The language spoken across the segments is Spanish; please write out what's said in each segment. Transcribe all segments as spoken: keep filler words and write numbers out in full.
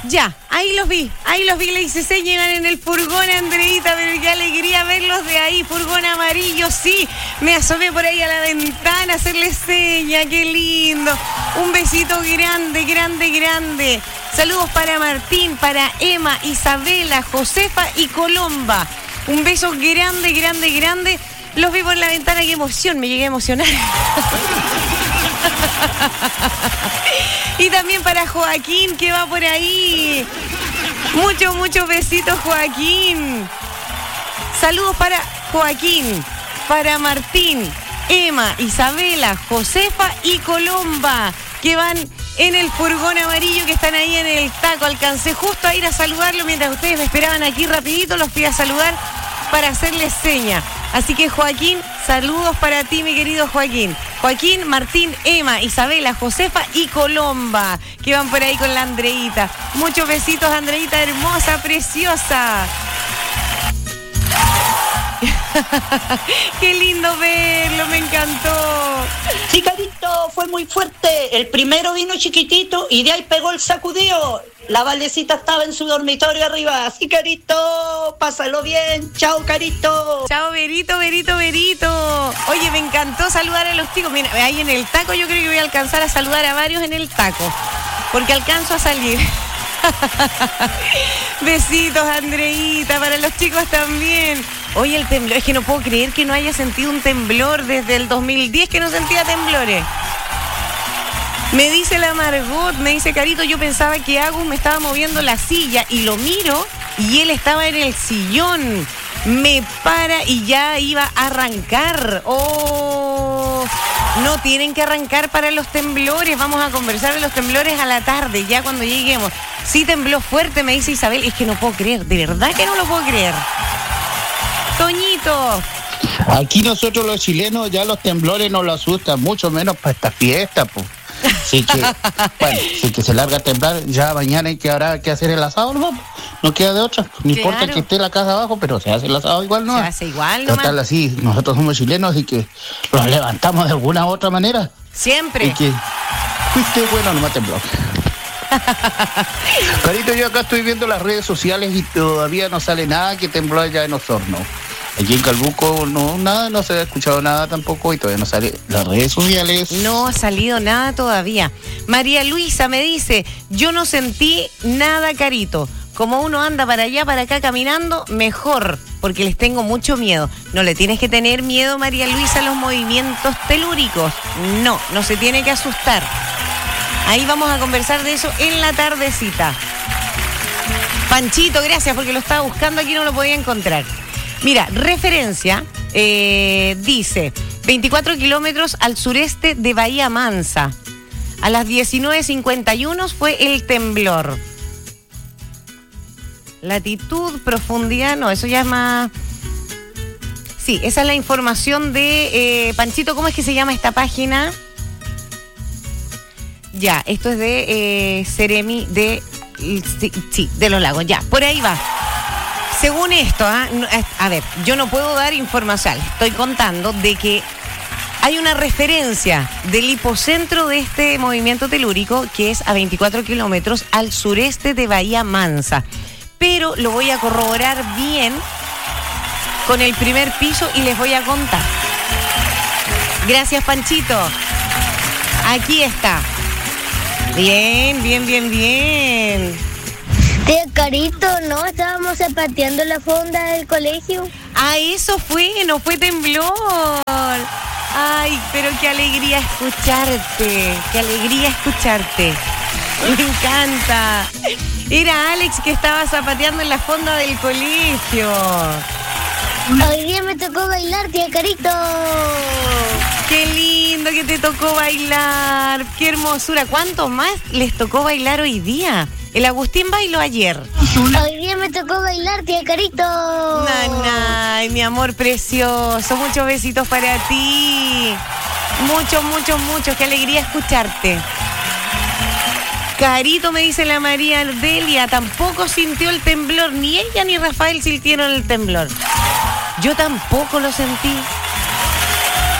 Ya, ahí los vi, ahí los vi, le hice seña, iban en el furgón, Andreita, pero qué alegría verlos de ahí, furgón amarillo, sí, me asomé por ahí a la ventana a hacerle seña, qué lindo, un besito grande, grande, grande, saludos para Martín, para Emma, Isabela, Josefa y Colomba, un beso grande, grande, grande, los vi por la ventana, qué emoción, me llegué a emocionar. Y también para Joaquín, que va por ahí. Muchos, muchos besitos, Joaquín. Saludos para Joaquín, para Martín, Emma, Isabela, Josefa y Colomba, que van en el furgón amarillo, que están ahí en el taco. Alcancé justo a ir a saludarlo mientras ustedes me esperaban aquí rapidito, los fui a saludar para hacerles seña. Así que Joaquín, saludos para ti, mi querido Joaquín. Joaquín, Martín, Emma, Isabela, Josefa y Colomba, que van por ahí con la Andreita. Muchos besitos, Andreita, hermosa, preciosa. Qué lindo verlo, me encantó. Sí, Carito, fue muy fuerte. El primero vino chiquitito y de ahí pegó el sacudido. La Valecita estaba en su dormitorio arriba. Sí, Carito, pásalo bien. Chao, Carito. Chao, Verito, Verito, Verito. Oye, me encantó saludar a los chicos. Mira, ahí en el taco yo creo que voy a alcanzar a saludar a varios en el taco, porque alcanzo a salir. Besitos, Andreita, para los chicos también. Oye, el temblor, es que no puedo creer que no haya sentido un temblor desde el dos mil diez, que no sentía temblores. Me dice la Margot, me dice Carito, yo pensaba que Agus me estaba moviendo la silla y lo miro y él estaba en el sillón. Me para y ya iba a arrancar. Oh, no tienen que arrancar para los temblores. Vamos a conversar de los temblores a la tarde, ya cuando lleguemos. Sí tembló fuerte, me dice Isabel. Es que no puedo creer, de verdad que no lo puedo creer. Toñito. Aquí nosotros los chilenos ya los temblores no lo asustan, mucho menos para esta fiesta, pues. Así que, bueno, si que se larga a temblar, ya mañana hay que, habrá que hacer el asado, ¿no? No queda de otra. No claro. Importa que esté la casa abajo, pero se hace el asado igual, ¿no? Se hace igual, ¿no? Total, así, nosotros somos chilenos, así que los levantamos de alguna u otra manera. Siempre. Y que fuiste bueno, no me tembló. Carito, yo acá estoy viendo las redes sociales y todavía no sale nada que tembló allá en Osorno. Aquí en Calbuco no, nada, no se ha escuchado nada tampoco y todavía no sale las redes sociales. No ha salido nada todavía. María Luisa me dice, yo no sentí nada, Carito. Como uno anda para allá, para acá caminando, mejor, porque les tengo mucho miedo. No le tienes que tener miedo, María Luisa, a los movimientos telúricos. No, no se tiene que asustar. Ahí vamos a conversar de eso en la tardecita. Panchito, gracias, porque lo estaba buscando aquí, no lo podía encontrar. Mira, referencia, eh, dice, veinticuatro kilómetros al sureste de Bahía Mansa. A las diecinueve cincuenta y uno fue el temblor. Latitud, profundidad, no, eso ya es más... Sí, esa es la información de... Eh, Panchito, ¿cómo es que se llama esta página? Ya, esto es de eh, Ceremi, de... Sí, sí, de los lagos, ya, por ahí va. Según esto, ¿eh? A ver, yo no puedo dar información, estoy contando de que hay una referencia del hipocentro de este movimiento telúrico que es a veinticuatro kilómetros al sureste de Bahía Mansa, pero lo voy a corroborar bien con el primer piso y les voy a contar. Gracias, Panchito. Aquí está. Bien, bien, bien, bien. Tía Carito, no, estábamos zapateando la fonda del colegio. Ah, eso fue, no fue temblor. Ay, pero qué alegría escucharte, qué alegría escucharte. Me encanta. Era Alex que estaba zapateando en la fonda del colegio. Hoy día me tocó bailar, tía Carito. Qué lindo que te tocó bailar, qué hermosura. ¿Cuántos más les tocó bailar hoy día? El Agustín bailó ayer. Hoy día me tocó bailar, tía Carito. Nanay, mi amor precioso. Muchos besitos para ti. Muchos, muchos, muchos. Qué alegría escucharte. Carito, me dice la María Delia, tampoco sintió el temblor. Ni ella ni Rafael sintieron el temblor. Yo tampoco lo sentí.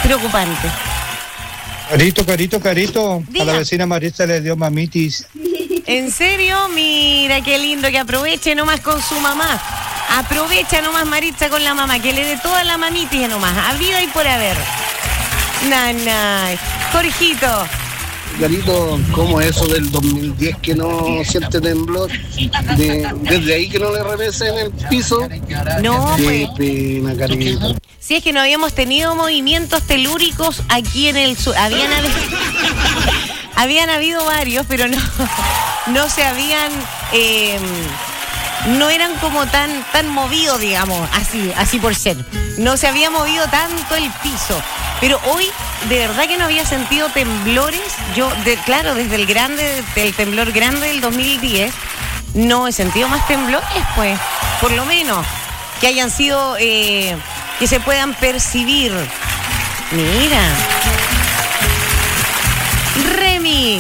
Preocupante. Carito, Carito, Carito. Diga. A la vecina Marisa le dio mamitis. ¿En serio? Mira, qué lindo, que aproveche nomás con su mamá. Aprovecha nomás, Maritza, con la mamá, que le dé toda la mamitis nomás, a vida y por haber. Nanay. Jorgito. Carito, ¿cómo es eso del dos mil diez que no siente temblor? De, desde ahí que no le revese en el piso. No, Qué pues. pena, Carito. Si es que no habíamos tenido movimientos telúricos aquí en el sur. Habían habido, habían habido varios, pero no, no se habían... Eh, no eran como tan, tan movidos, digamos, así, así por ser. No se había movido tanto el piso. Pero hoy, de verdad que no había sentido temblores. Yo, de, claro, desde el grande, del temblor grande del dos mil diez, no he sentido más temblores, pues. Por lo menos, que hayan sido, eh, que se puedan percibir. Mira. Remy.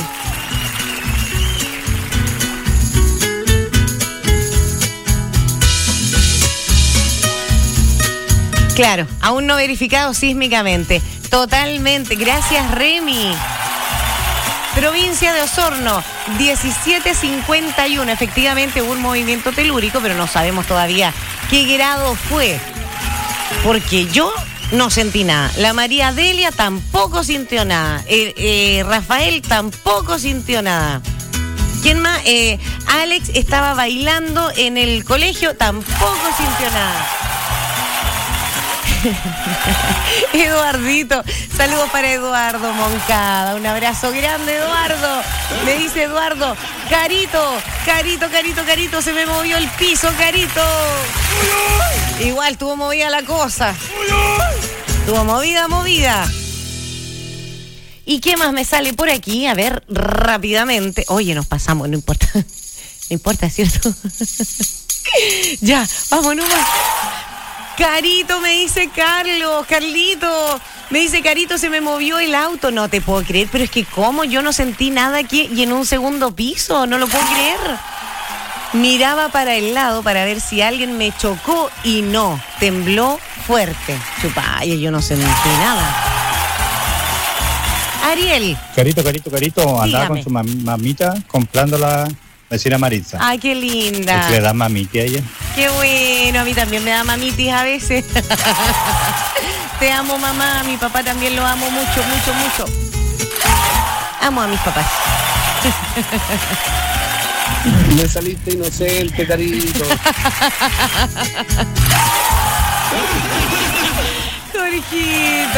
Claro, aún no verificado sísmicamente. Totalmente. Gracias, Remy. Provincia de Osorno, diecisiete cincuenta y uno. Efectivamente hubo un movimiento telúrico, pero no sabemos todavía qué grado fue. Porque yo no sentí nada. La María Delia tampoco sintió nada. Eh, eh, Rafael tampoco sintió nada. ¿Quién más? Eh, Alex estaba bailando en el colegio, tampoco sintió nada. Eduardito, saludos para Eduardo Moncada, un abrazo grande, Eduardo. Me dice Eduardo, Carito, Carito, Carito, Carito, se me movió el piso, Carito. Igual estuvo movida la cosa. Estuvo movida, movida. ¿Y qué más me sale por aquí? A ver, rápidamente. Oye, nos pasamos, no importa. No importa, ¿cierto? Ya, vámonos. Carito, me dice Carlos, Carlito, me dice Carito, se me movió el auto. No te puedo creer, pero es que cómo, yo no sentí nada aquí y en un segundo piso, no lo puedo creer. Miraba para el lado para ver si alguien me chocó y no, tembló fuerte. Chupaya, yo no sentí nada. Ariel. Carito, Carito, Carito, andaba Dígame. con su mam- mamita comprando la vecina Maritza. Ay, qué linda. Es que le da mamita a ella. Qué bueno, a mí también me da mamitis a veces. Te amo, mamá, a mi papá también lo amo mucho, mucho, mucho. Amo a mis papás. Me saliste inocente, Carito. Jorgito.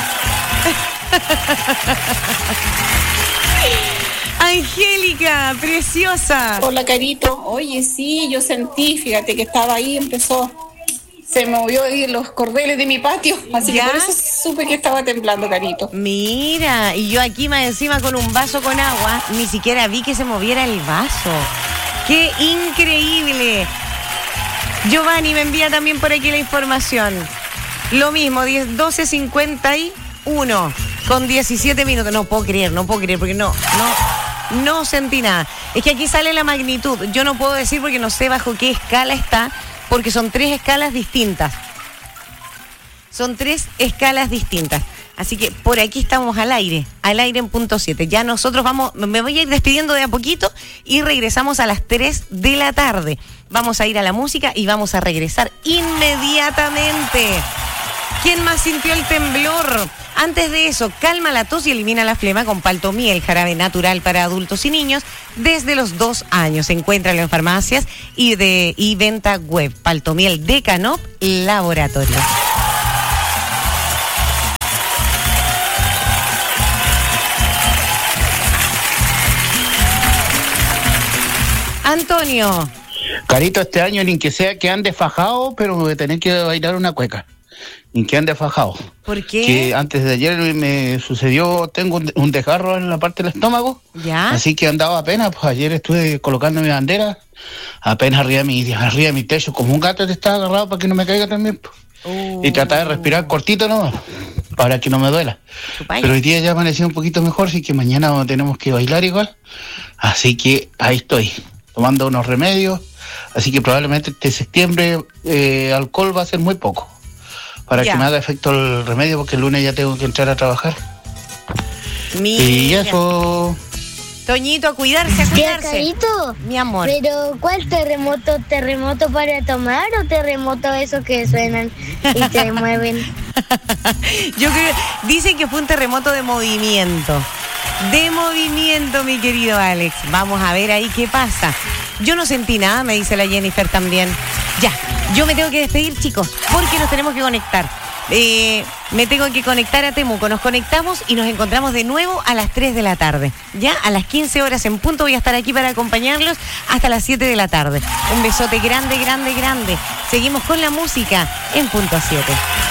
Angélica, preciosa. Hola, Carito. Oye, sí, yo sentí, fíjate que estaba ahí, empezó, se me movió ahí los cordeles de mi patio, así ¿Ya? que por eso supe que estaba temblando, Carito. Mira, y yo aquí más encima con un vaso con agua, ni siquiera vi que se moviera el vaso. ¡Qué increíble! Giovanni me envía también por aquí la información. Lo mismo, doce cincuenta y uno con diecisiete minutos. No puedo creer, no puedo creer, porque no, no, no sentí nada. Es que aquí sale la magnitud. Yo no puedo decir porque no sé bajo qué escala está, porque son tres escalas distintas. Son tres escalas distintas. Así que por aquí estamos al aire, al aire en punto siete. Ya nosotros vamos, me voy a ir despidiendo de a poquito y regresamos a las tres de la tarde. Vamos a ir a la música y vamos a regresar inmediatamente. ¿Quién más sintió el temblor? Antes de eso, calma la tos y elimina la flema con Paltomiel, jarabe natural para adultos y niños desde los dos años. Encuéntralo en farmacias y de y venta web. Paltomiel de Canop Laboratorio. Antonio. Carito, este año ni que sea que ande fajado, pero voy a tener que bailar una cueca. Ni que ande fajado. ¿Por qué? Que antes de ayer me sucedió, tengo un, un desgarro en la parte del estómago. ¿Ya? Así que andaba apenas, pues ayer estuve colocando mi bandera, apenas arriba de mi, arriba de mi techo, como un gato te estaba agarrado para que no me caiga también. Pues. Uh. Y tratar de respirar cortito nomás, para que no me duela. Chupay. Pero hoy día ya amaneció un poquito mejor, así que mañana tenemos que bailar igual. Así que ahí estoy, tomando unos remedios. Así que probablemente este septiembre eh, alcohol va a ser muy poco, para Ya. que me haga efecto el remedio, porque el lunes ya tengo que entrar a trabajar. Mira. Y eso, Toñito, a cuidarse, a Tía cuidarse. Carito, Mi amor. pero ¿cuál terremoto? ¿Terremoto para tomar o terremoto esos que suenan y se mueven? Yo creo, dicen que fue un terremoto de movimiento. De movimiento, mi querido Alex. Vamos a ver ahí qué pasa. Yo no sentí nada, me dice la Jennifer también. Ya, yo me tengo que despedir, chicos, porque nos tenemos que conectar. Eh, me tengo que conectar a Temuco. Nos conectamos y nos encontramos de nuevo a las tres de la tarde. Ya a las quince horas en punto voy a estar aquí para acompañarlos hasta las siete de la tarde. Un besote grande, grande, grande. Seguimos con la música en punto a siete.